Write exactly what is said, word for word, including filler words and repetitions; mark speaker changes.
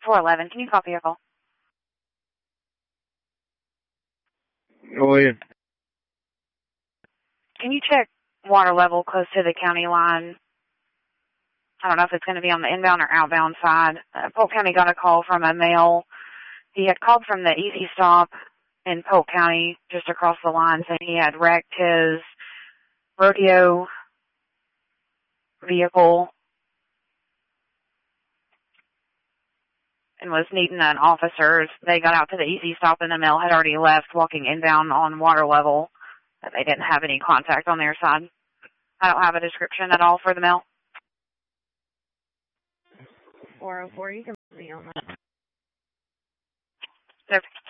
Speaker 1: four eleven. Can you copy a call?
Speaker 2: Oh, yeah.
Speaker 1: Can you check water level close to the county line? I don't know if it's going to be on the inbound or outbound side. Uh, Polk County got a call from a male. He had called from the Easy Stop in Polk County, just across the line, saying he had wrecked his rodeo vehicle and was needing an officer. They got out to the Easy Stop and the male had already left, walking inbound on water level. They didn't have any contact on their side. I don't have a description at all for the male. four oh four, you can put me on that.